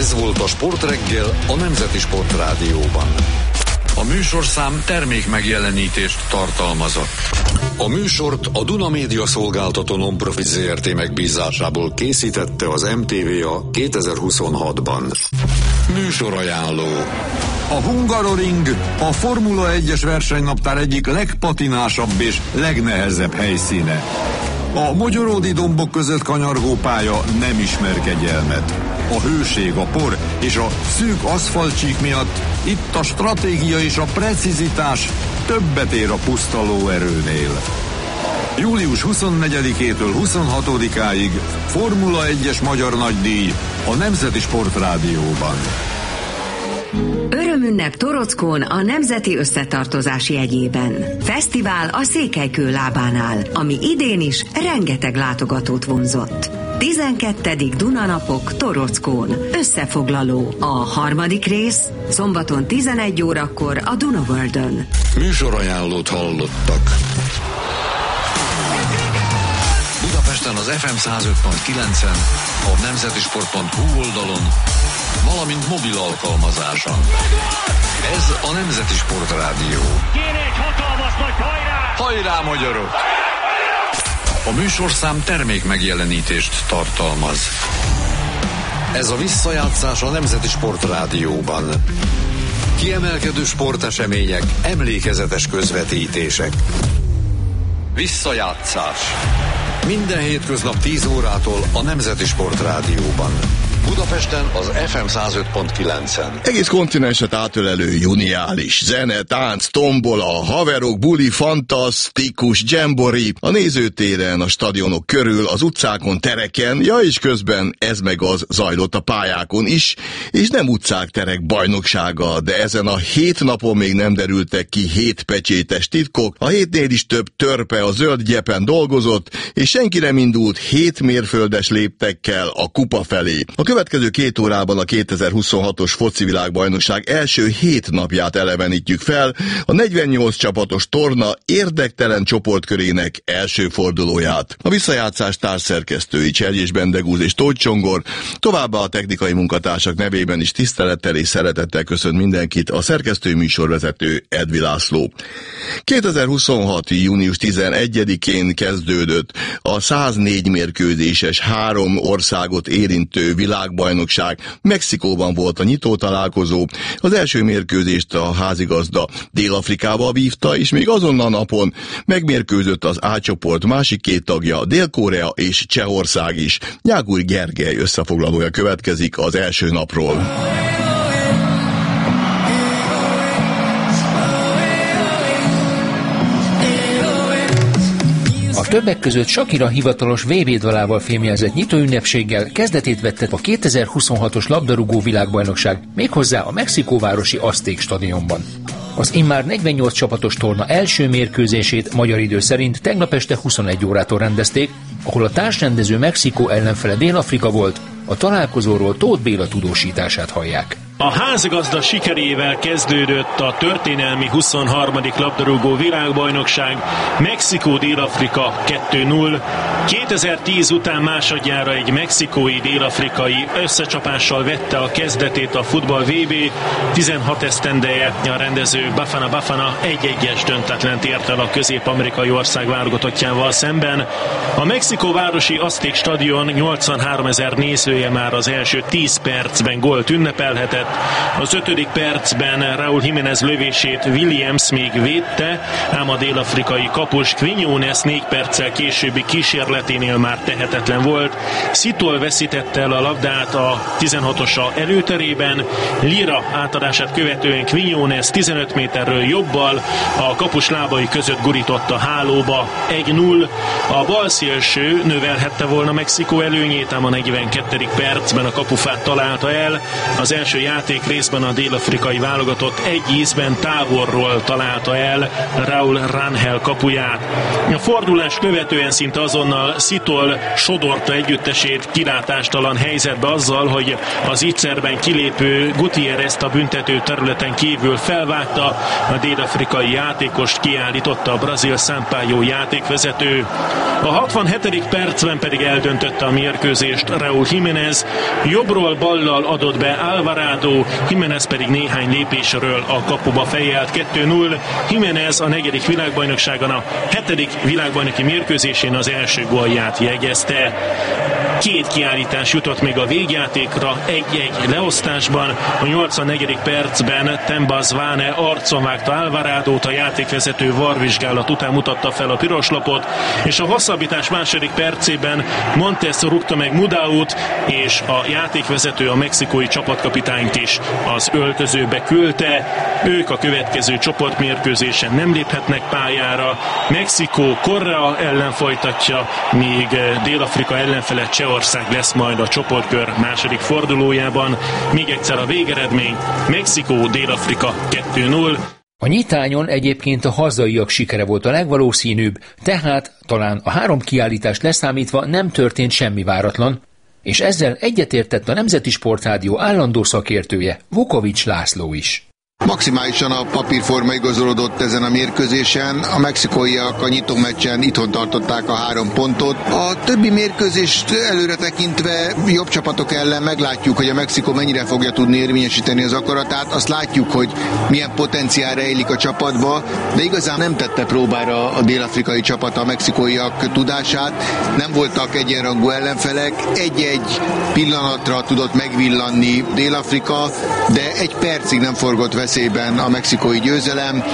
Ez volt a Sportreggel a Nemzeti Sportrádióban. A műsorszám termék megjelenítést tartalmazott. A műsort a Duna Média Szolgáltató Non-Profit Zrt. Megbízásából készítette az MTVA 2026-ban. Műsorajánló. A Hungaroring a Formula 1-es versenynaptár egyik legpatinásabb és legnehezebb helyszíne. A mogyoródi dombok között kanyargó pálya nem ismer kegyelmet. A hőség, a por és a szűk aszfaltcsík miatt itt a stratégia és a precizitás többet ér a puszta lóerőnél. Július 24-től 26-áig Formula 1-es magyar nagydíj a Nemzeti Sportrádióban. Örömünnep Torockón a Nemzeti Összetartozás jegyében. Fesztivál a Székelykő lábánál, ami idén is rengeteg látogatót vonzott. 12. Dunanapok Torockón. Összefoglaló. A harmadik rész szombaton 11 órakor a Duna Worldön. Műsorajánlót hallottak. Budapesten az FM 105.9-en, a nemzetisport.hu oldalon, valamint mobil alkalmazáson. Ez a Nemzeti Sportrádió. Kéne egy hatalmas nagy hajrá! Hajrá, magyarok! A műsorszám termék megjelenítést tartalmaz. Ez a visszajátszás a Nemzeti Sportrádióban. Kiemelkedő sportesemények, emlékezetes közvetítések. Visszajátszás. Minden hétköznap 10 órától a Nemzeti Sportrádióban. Budapesten az FM 105.9-en. Egész kontinenset átölelő juniális zene, tánc, tombola, haverok, buli, fantasztikus dzsembori, a nézőtéren, a stadionok körül, az utcákon, tereken, ja és közben ez meg az zajlott a pályákon is, és nem utcák, terek bajnoksága, de ezen a 7 napon még nem derültek ki 7 pecsétes titkok, a 7-nél is több törpe a zöld gyepen dolgozott, és senki nem indult 7 mérföldes léptekkel a kupa felé. A következő 2 órában a 2026-os foci világbajnokság első 7 napját elevenítjük fel, a 48 csapatos torna érdektelen csoportkörének első fordulóját. A visszajátszás társszerkesztői Cserjés Bendegúz és Tóth Csongor, továbbá a technikai munkatársak nevében is tisztelettel és szeretettel köszönt mindenkit a szerkesztő műsorvezető Edvi László. 2026. június 11-én kezdődött a 104 mérkőzéses 3 országot érintő világbajnokság. Mexikóban volt a nyitó találkozó. Az első mérkőzést a házigazda Dél-Afrikával vívta, és még azon a napon megmérkőzött az A csoport másik 2 tagja, Dél-Korea és Csehország is. Nyágúj Gergely összefoglalója következik az első napról. A többek között Shakira hivatalos VB dalával fémjelzett nyitóünnepséggel kezdetét vette a 2026-os labdarúgó világbajnokság, méghozzá a mexikóvárosi Azték stadionban. Az immár 48 csapatos torna első mérkőzését magyar idő szerint tegnap este 21 órától rendezték, ahol a társrendező Mexikó ellenfele Dél-Afrika volt, a találkozóról Tóth Béla tudósítását hallják. A házigazda sikerével kezdődött a történelmi 23. labdarúgó világbajnokság, Mexikó-Dél-Afrika 2-0. 2010 után másodjára egy mexikói-dél-afrikai összecsapással vette a kezdetét a futball VB. 16 esztendeje a rendező Bafana 1-1-es döntetlent ért el a közép-amerikai ország válogatottjával szemben. A mexikóvárosi Azték stadion 83 000 nézője már az első 10 percben gólt ünnepelhetett. Az 5. percben Raúl Jiménez lövését Williams még védte, ám a dél-afrikai kapus Quinones 4 perccel későbbi kísérleténél már tehetetlen volt. Szitól veszítette el a labdát a 16-osa előterében, Lira átadását követően Quinones 15 méterről jobbal a kapus lábai között gurított a hálóba. 1-0. A balszélső növelhette volna Mexikó előnyét, ám a 42. percben a kapufát találta el. Az első játék részben a dél-afrikai válogatott egy ízben távolról találta el Raúl Rangel kapuját. A fordulás követően szinte azonnal Szitol sodorta együttesét kilátástalan helyzetbe azzal, hogy az ígyszerben kilépő Gutierrezt a büntető területen kívül felvágta, a dél-afrikai játékost kiállította a brazil Sampaio játékvezető. A 67. percben pedig eldöntötte a mérkőzést Raúl Jiménez, jobbról ballal adott be Alvarado, Jiménez pedig néhány lépésről a kapuba fejelt. 2-0. Jiménez a 4. világbajnokságon, a 7. világbajnoki mérkőzésén az első gólját jegyezte. 2 kiállítás jutott még a végjátékra, 1-1 leosztásban. A 84. percben Temba Zwane arcon vágta Alvaradót, a játékvezető VAR-vizsgálat után mutatta fel a piroslapot, és a hosszabbítás második percében Montes rúgta meg Mudaut, és a játékvezető a mexikói csapatkapitányt is az öltözőbe küldte. Ők a következő csoportmérkőzésen nem léphetnek pályára. Mexikó Korea ellen folytatja, míg Dél-Afrika ellenfele Csehország lesz majd a csoportkör második fordulójában. Még egyszer a végeredmény: Mexikó, Dél-Afrika 2-0. A nyitányon egyébként a hazaiak sikere volt a legvalószínűbb, tehát talán a 3 kiállítást leszámítva nem történt semmi váratlan, és ezzel egyetértett a Nemzeti Sportrádió állandó szakértője, Vukovics László is. Maximálisan a papírforma igazolódott ezen a mérkőzésen. A mexikóiak a nyitó meccsen itthon tartották a 3 pontot. A többi mérkőzést előre tekintve jobb csapatok ellen meglátjuk, hogy a Mexikó mennyire fogja tudni érvényesíteni az akaratát. Azt látjuk, hogy milyen potenciál rejlik a csapatba, de igazán nem tette próbára a dél-afrikai csapat a mexikóiak tudását. Nem voltak egyenrangú ellenfelek. Egy-egy pillanatra tudott megvillanni Dél-Afrika, de egy percig nem forgott veszélyben a mexikói győzelem.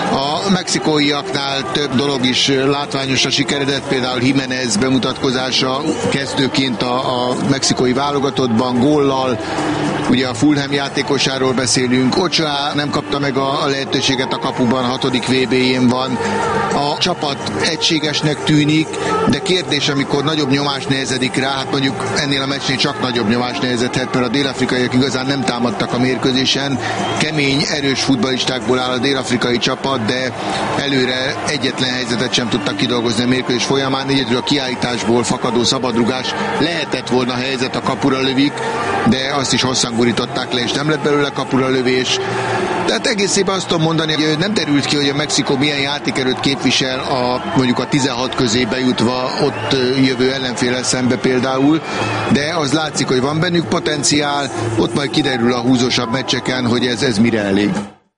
A mexikóiaknál több dolog is látványosan sikeredett, például Jiménez bemutatkozása kezdőként a mexikói válogatottban, góllal. Ugye a Fulham játékosáról beszélünk. Ochoa nem kapta meg a lehetőséget a kapuban, 6. VB-jén van. A csapat egységesnek tűnik, de kérdés, amikor nagyobb nyomás nehezedik rá, hát mondjuk ennél a meccsnél csak nagyobb nyomás nehezedhet, mert a dél-afrikaiak igazán nem támadtak a mérkőzésen. Kemény, erős futballistákból áll a dél-afrikai csapat, de előre egyetlen helyzetet sem tudtak kidolgozni a mérkőzés folyamán. Egyedül a kiállításból fakadó szabadrugás lehetett volna helyzet, a kapura lövik, de azt is hosszan gurították le, és nem lett belőle kapura lövés. Tehát egész szépen azt tudom mondani, hogy nem derült ki, hogy a Mexikó milyen játékerőt képvisel mondjuk a 16 közé bejutva ott jövő ellenféllel szembe például, de az látszik, hogy van bennük potenciál, ott majd kiderül a húzósabb meccseken, hogy ez mire elég.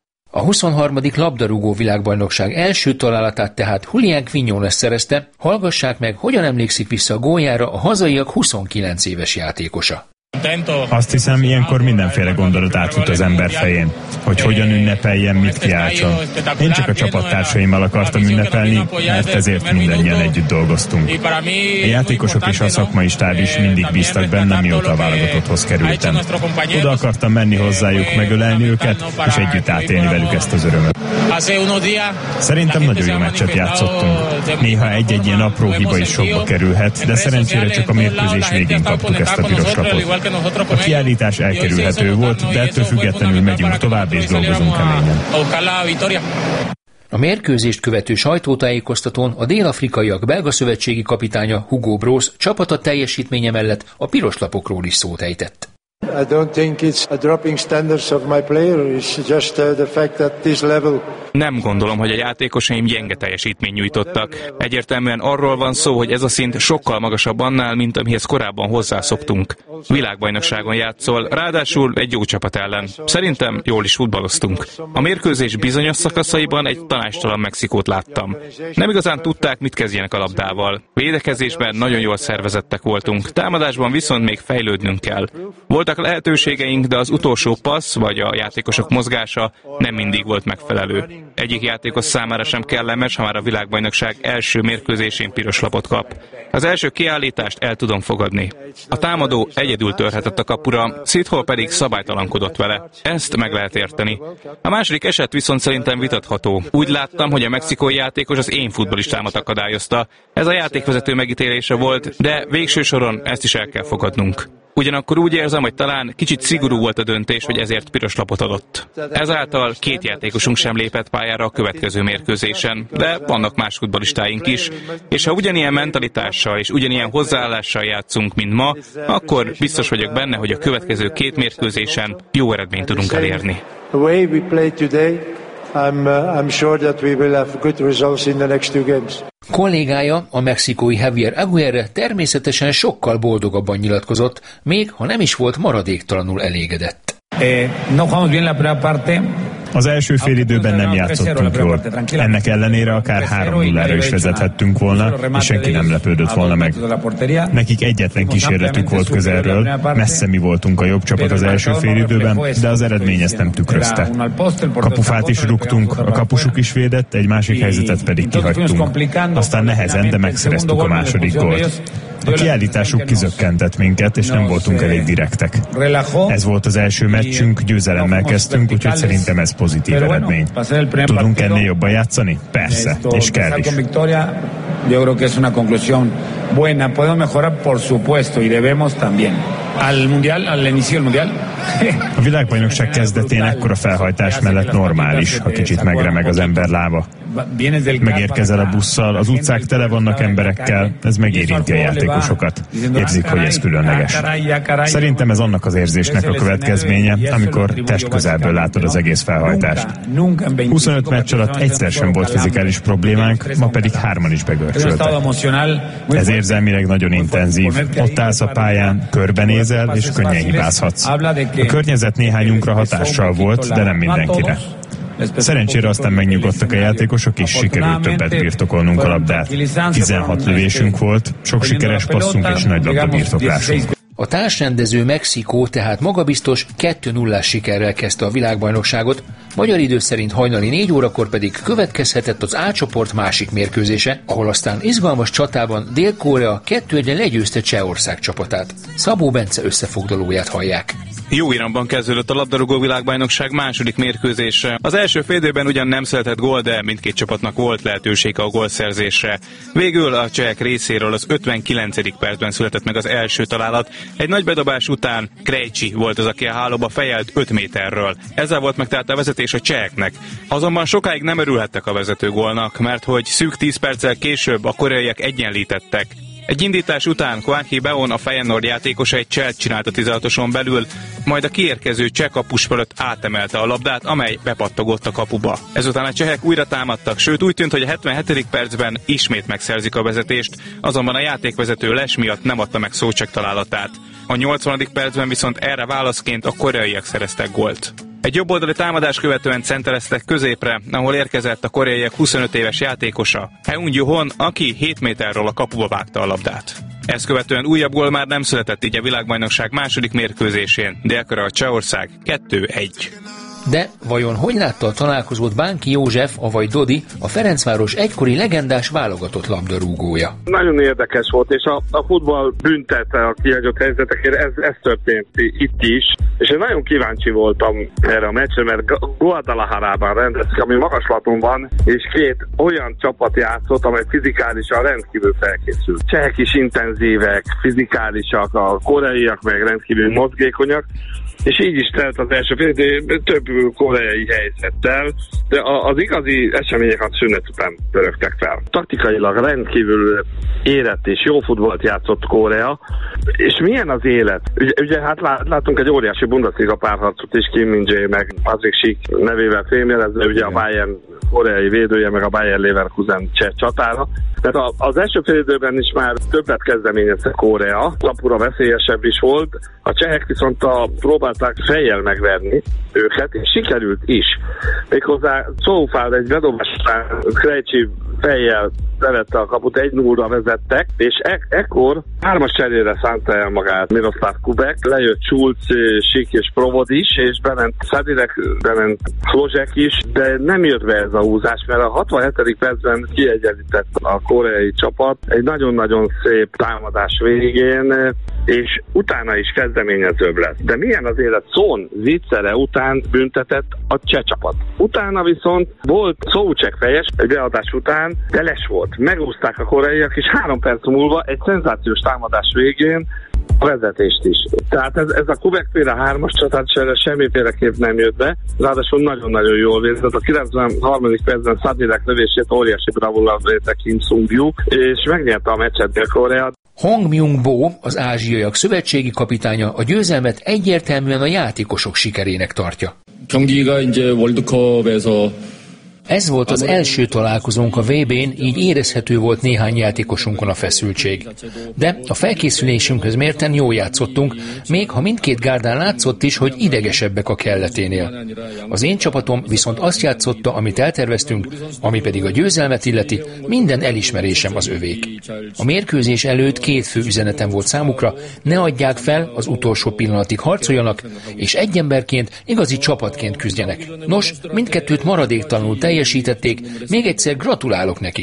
A 23. labdarúgó világbajnokság első találatát tehát Julián Quiñones szerezte. Hallgassák meg, hogyan emlékszik vissza a góljára a hazaiak 29 éves játékosa. Azt hiszem, ilyenkor mindenféle gondolat átfut az ember fején, hogy hogyan ünnepeljen, mit kiáltson. Én csak a csapattársaimmal akartam ünnepelni, mert ezért mindannyian együtt dolgoztunk. A játékosok és a szakmai stáb is mindig bíztak bennem, mióta a válogatotthoz kerültem. Oda akartam menni hozzájuk, megölelni őket, és együtt átélni velük ezt az örömöt. Szerintem nagyon jó meccset játszottunk. Néha egy-egy ilyen apró hiba is sokba kerülhet, de szerencsére csak a mérkőzés végén kaptuk ezt a piros lapot. A kiállítás elkerülhető volt, de ettől függetlenül megyünk tovább és dolgozunk keményen. A mérkőzést követő sajtótájékoztatón a dél-afrikaiak belga szövetségi kapitánya Hugo Broos csapata teljesítménye mellett a piros lapokról is szót ejtett. I don't think it's a dropping standards of my player, it's just the fact that this level. Nem gondolom, hogy a játékosaim gyenge teljesítményt nyújtottak. Egyértelműen arról van szó, hogy ez a szint sokkal magasabb annál, mint amihez korábban hozzászoktunk. Világbajnokságon játszol, ráadásul egy jó csapat ellen. Szerintem jól is futballoztunk. A mérkőzés bizonyos szakaszaiban egy tanácstalan Mexikót láttam. Nem igazán tudták, mit kezdjenek a labdával. Védekezésben nagyon jól szervezettek voltunk, támadásban viszont még fejlődnünk kell. Voltak lehetőségeink, de az utolsó passz vagy a játékosok mozgása nem mindig volt megfelelő. Egyik játékos számára sem kellemes, ha már a világbajnokság első mérkőzésén piros lapot kap. Az első kiállítást el tudom fogadni. A támadó egyedül törhetett a kapura, Szithol pedig szabálytalankodott vele. Ezt meg lehet érteni. A második eset viszont szerintem vitatható. Úgy láttam, hogy a mexikói játékos az én futballistámat akadályozta. Ez a játékvezető megítélése volt, de végső soron ezt is el kell fogadnunk. Ugyanakkor úgy érzem, hogy talán kicsit szigorú volt a döntés, hogy ezért piros lapot adott. Ezáltal 2 játékosunk sem lépett pályára a következő mérkőzésen, de vannak más futballistáink is, és ha ugyanilyen mentalitással és ugyanilyen hozzáállással játszunk, mint ma, akkor biztos vagyok benne, hogy a következő 2 mérkőzésen jó eredményt tudunk elérni. I'm sure that we will have good results in the next 2 games. Kollégája, a mexikói Javier Aguirre természetesen sokkal boldogabban nyilatkozott, még ha nem is volt maradéktalanul elégedett. No jugamos bien la primera parte. Az első félidőben nem játszottunk jól. Ennek ellenére akár 3-0-ra is vezethettünk volna, és senki nem lepődött volna meg. Nekik egyetlen kísérletük volt közelről, messze mi voltunk a jobb csapat az első félidőben, de az eredmény ezt nem tükrözte. Kapufát is rúgtunk, a kapusuk is védett, egy másik helyzetet pedig kihagytunk. Aztán nehezen, de megszereztük a második gólt. A kiállításuk kizökkentett minket, és nem voltunk elég direktek. Ez volt az első meccsünk, győzelemmel kezdtünk, úgyhogy szerintem ez pozitív eredmény. Tudunk ennél jobban játszani? Persze, és kell is. Yo creo que es una conclusión buena. Podemos mejorar, por supuesto, y debemos también. Al inicio del mundial. A világbajnokság kezdetén ekkora felhajtás mellett normális, ha kicsit megremeg az ember lába. Megérkezel a busszal, az utcák tele vannak emberekkel, ez megérinti a játékosokat. Érzik, hogy ez különleges. Szerintem ez annak az érzésnek a következménye, amikor testközelből látod az egész felhajtást. 25 meccs alatt egyszer sem volt fizikális problémánk, ma pedig 3-an is begörcsöltek. Ez érzelmileg nagyon intenzív. Ott állsz a pályán, körbenézel, és könnyen hibázhatsz. A környezet néhányunkra hatással volt, de nem mindenkire. Szerencsére aztán megnyugodtak a játékosok, és sikerült többet birtokolnunk a labdát. 16 lövésünk volt, sok sikeres passzunk és nagy labdabirtoklásunk. A társrendező Mexikó tehát magabiztos 2-0-ás sikerrel kezdte a világbajnokságot, magyar idő szerint hajnali 4 órakor pedig következhetett az A csoport másik mérkőzése, ahol aztán izgalmas csatában Dél-Korea 2-1-en legyőzte Csehország csapatát. Szabó Bence összefoglalóját hallják. Jó iramban kezdődött a labdarúgó világbajnokság második mérkőzése. Az első félidőben ugyan nem született gól, de mindkét csapatnak volt lehetősége a gólszerzésre. Végül a csehek részéről az 59. percben született meg az első találat. Egy nagy bedobás után Krejci volt az, aki a hálóba fejelt 5 méterről. Ezzel volt meg tehát a vezetés a cseheknek. Azonban sokáig nem örülhettek a vezetőgólnak, mert hogy szűk 10 perccel később a koreaiak egyenlítettek. Egy indítás után Kwang Hee-beon, a Feyenoord játékosa egy cselt csinált a 16-oson belül, majd a kiérkező cseh kapus fölött átemelte a labdát, amely bepattogott a kapuba. Ezután a csehek újra támadtak, sőt úgy tűnt, hogy a 77. percben ismét megszerzik a vezetést, azonban a játékvezető les miatt nem adta meg Szócsek találatát. A 80. percben viszont erre válaszként a koreaiak szereztek gólt. Egy jobboldali támadás követően centereztek középre, ahol érkezett a koreaiak 25 éves játékosa, Heung Ju-hon, aki 7 méterről a kapuba vágta a labdát. Ezt követően újabb gól már nem született, így a világbajnokság második mérkőzésén. Dél-Korea Csehország 2-1. De vajon hogy látta a találkozót Bánki József, avagy Dodi, a Ferencváros egykori legendás válogatott labdarúgója? Nagyon érdekes volt, és a futball büntette a kihagyott helyzetekért, ez történt itt is, és én nagyon kíváncsi voltam erre a meccsre, mert Guadalajarában rendezik, ami magaslaton van, és 2 olyan csapat játszott, amely fizikálisan rendkívül felkészült. Csehek is intenzívek, fizikálisak, a koreaiak meg rendkívül mozgékonyak, és így is telt az első fél, de több koreai helyzettel, de az igazi események a szünet után pörögtek fel. Taktikailag rendkívül érett és jó futballt játszott Korea, és milyen az élet? Ugye hát látunk egy óriási Bundesliga párharcot is, Kim Min-jae meg Patrick Schick nevével fémjelezve, ugye a Bayern koreai védője, meg a Bayer Leverkusen cseh csatára. Tehát az első fél időben is már többet kezdeményezte Korea, kapura veszélyesebb is volt, a csehek viszont próbálták fejjel megverni őket, és sikerült is. Méghozzá Szófál egy bedobás után Krejci fejjel bevette a kaput, 1-0-ra vezettek, és ekkor 3-as cserére szánta el magát Miroslav Kubek, lejött Schulz, Schick és Provod is, és bement Sadirek, bement Hlozsek is, de nem jött be ez a húzás, mert a 67. percben kiegyenlített a koreai csapat egy nagyon-nagyon szép támadás végén, és utána is kezdeményezőbb lesz. De milyen az élet? Szón viccere után büntetett a cseh csapat. Utána viszont volt Szócsek fejes, egy beadás után, de les volt. Megúzták a koreaiak, és 3 perc múlva egy szenzációs támadás végén a vezetést is. Tehát ez a Kubek-féle 3-as csatát semmiféleképp nem jött be, ráadásul nagyon-nagyon jól végzett. A 93. percben Szadilek lövését óriási bravúrral vélte Kim Sung-ju, és megnyerte a meccset Dél-Korea. Hong Myung-bo, az ázsiaiak szövetségi kapitánya a győzelmet egyértelműen a játékosok sikerének tartja. Ez volt az első találkozónk a VB-n, így érezhető volt néhány játékosunkon a feszültség. De a felkészülésünkhöz mérten jól játszottunk, még ha mindkét gárdán látszott is, hogy idegesebbek a kelleténél. Az én csapatom viszont azt játszotta, amit elterveztünk, ami pedig a győzelmet illeti, minden elismerésem az övék. A mérkőzés előtt 2 fő üzenetem volt számukra, ne adják fel, az utolsó pillanatig harcoljanak, és egy emberként, igazi csapatként küzdjenek. Nos, mindkettőt maradéktalanul teljesítették, még egyszer gratulálok nekik.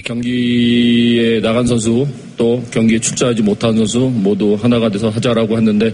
경기에 나간 선수 또 경기에 출전하지 못한 선수 모두 하나가 돼서 하자라고 했는데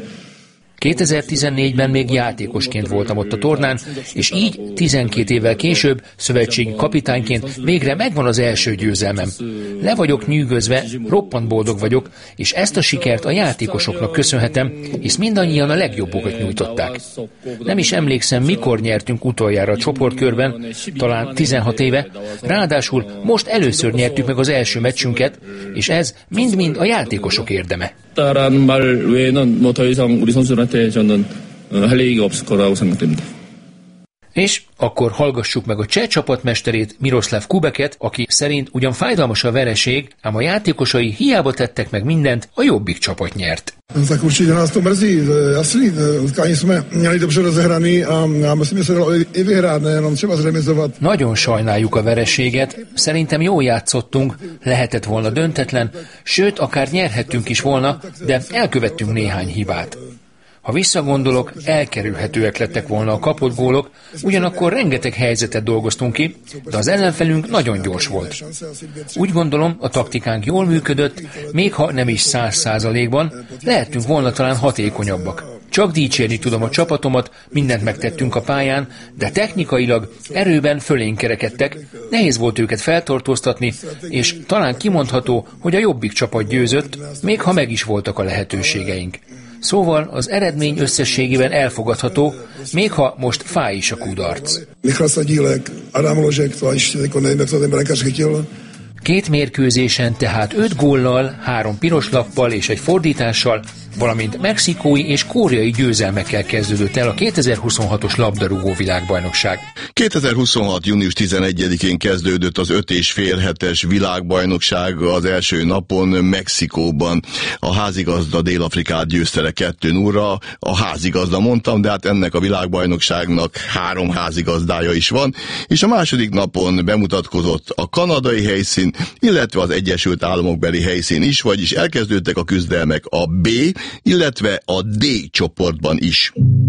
2014-ben még játékosként voltam ott a tornán, és így 12 évvel később szövetségi kapitányként végre megvan az első győzelmem. Le vagyok nyűgözve, roppant boldog vagyok, és ezt a sikert a játékosoknak köszönhetem, hisz mindannyian a legjobbukat nyújtották. Nem is emlékszem, mikor nyertünk utoljára a csoportkörben, talán 16 éve, ráadásul most először nyertük meg az első meccsünket, és ez mind-mind a játékosok érdeme. 라는 말 외에는 뭐 더 이상 우리 선수들한테 저는 할 얘기가 없을 거라고 생각됩니다. És akkor hallgassuk meg a cseh csapatmesterét, Miroslav Kubeket, aki szerint ugyan fájdalmas a vereség, ám a játékosai hiába tettek meg mindent, a jobbik csapat nyert. Tak určitě nás to mrzí. Jasný, utkání jsme měli dobře rozehraný a myslím, že se dalo i vyhrát, nejenom třeba zremizovat. Nagyon sajnáljuk a vereséget, szerintem jól játszottunk, lehetett volna döntetlen, sőt, akár nyerhettünk is volna, de elkövettünk néhány hibát. Ha visszagondolok, elkerülhetőek lettek volna a kapott gólok, ugyanakkor rengeteg helyzetet dolgoztunk ki, de az ellenfelünk nagyon gyors volt. Úgy gondolom, a taktikánk jól működött, még ha nem is 100%-ban, lehettünk volna talán hatékonyabbak. Csak dicsérni tudom a csapatomat, mindent megtettünk a pályán, de technikailag erőben fölénk kerekedtek, nehéz volt őket feltartóztatni, és talán kimondható, hogy a jobbik csapat győzött, még ha meg is voltak a lehetőségeink. Szóval az eredmény összességében elfogadható, még ha most fáj is a kudarc. 2 mérkőzésen tehát 5 góllal, 3 piros lappal és egy fordítással, valamint mexikói és koreai győzelmekkel kezdődött el a 2026-os labdarúgó világbajnokság. 2026. június 11-én kezdődött az 5,5 hetes világbajnokság az első napon Mexikóban. A házigazda Dél-Afrikát győzte le 2-0-ra. A házigazda mondtam, de hát ennek a világbajnokságnak 3 házigazdája is van, és a második napon bemutatkozott a kanadai helyszín, illetve az Egyesült Államokbeli helyszín is, vagyis elkezdődtek a küzdelmek a B, illetve a D csoportban is.